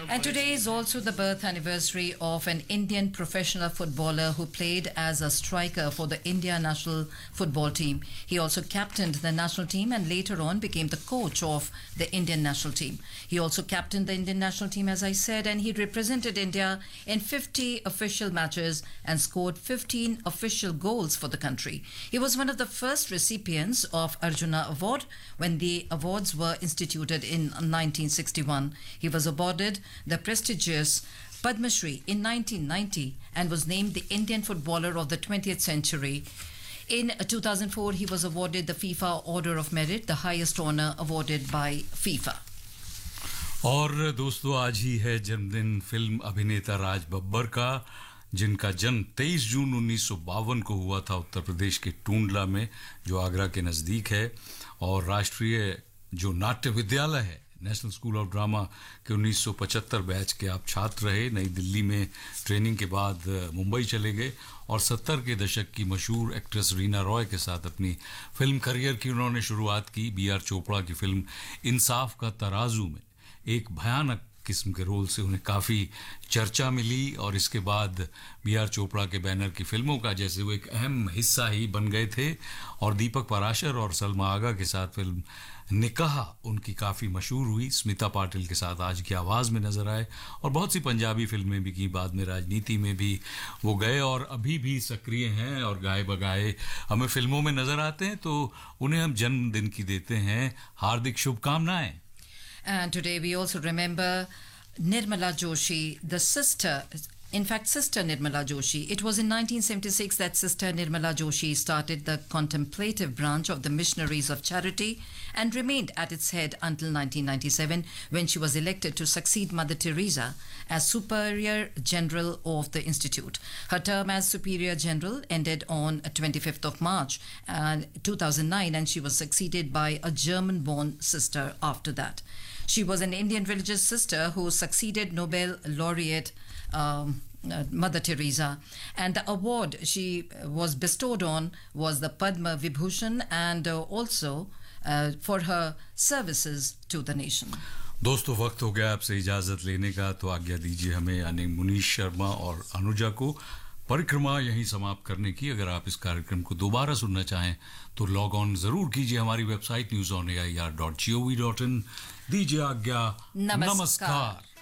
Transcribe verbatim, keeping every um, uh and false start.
And today is also the birth anniversary of an Indian professional footballer who played as a striker for the India national football team. He also captained the national team and later on became the coach of the Indian national team. He also captained the Indian national team, as I said, and he represented India in fifty official matches and scored fifteen official goals for the country. He was one of the first recipients of Arjuna Award when the awards were instituted in nineteen sixty-one. He was awarded the prestigious Padma Shri in nineteen ninety and was named the Indian Footballer of the twentieth century. In two thousand four, he was awarded the FIFA Order of Merit, the highest honor awarded by FIFA. और दोस्तों, आज ही है जन्मदिन film अभिनेता राज बब्बर का, जिनका जन्म तेईस जून उन्नीस सौ बावन को हुआ था उत्तर प्रदेश के टूंडला में, जो आगरा के नज़दीक है. और राष्ट्रीय जो नाट्य विद्यालय है, नेशनल स्कूल ऑफ ड्रामा के उन्नीस सौ पचहत्तर बैच के आप छात्र रहे. नई दिल्ली में ट्रेनिंग के बाद मुंबई चले गए और सत्तर के दशक की मशहूर एक्ट्रेस रीना रॉय के साथ अपनी फिल्म करियर की उन्होंने शुरुआत की. बी आर चोपड़ा की फिल्म इंसाफ का तराजू में एक भयानक किस्म के रोल से उन्हें काफ़ी चर्चा मिली और इसके बाद बी आर चोपड़ा के बैनर की फिल्मों का जैसे वो एक अहम हिस्सा ही बन गए थे. और दीपक पाराशर और सलमा आगा के साथ फिल्म निकाह उनकी काफ़ी मशहूर हुई. स्मिता पाटिल के साथ आज की आवाज़ में नज़र आए और बहुत सी पंजाबी फिल्में भी की. बाद में राजनीति में भी वो गए और अभी भी सक्रिय हैं और गाए बगाए हमें फिल्मों में नज़र आते हैं. तो उन्हें हम जन्मदिन की देते हैं हार्दिक शुभकामनाएं. And today we also remember Nirmala Joshi, the sister, in fact, Sister Nirmala Joshi. It was in nineteen seventy-six that Sister Nirmala Joshi started the contemplative branch of the Missionaries of Charity and remained at its head until nineteen ninety-seven, when she was elected to succeed Mother Teresa as Superior General of the Institute. Her term as Superior General ended on twenty-fifth of March uh, two thousand nine, and she was succeeded by a German-born sister after that. She was an Indian religious sister who succeeded Nobel laureate um, uh, Mother Teresa, and the award she was bestowed on was the Padma Vibhushan, and uh, also uh, for her services to the nation. दोस्तों, वक्त हो गया आपसे इजाज़त लेने का, तो आज्ञा दीजिए हमें यानी मुनीश शर्मा और अनुजा को परिक्रमा यहीं समाप्त करने की. अगर आप इस कार्यक्रम को दोबारा सुनना चाहें तो लॉग ऑन ज़रूर कीजिए हमारी website news on A I R dot G O V dot in. दीजिए आज्ञा. नमस्कार. नमस्कार.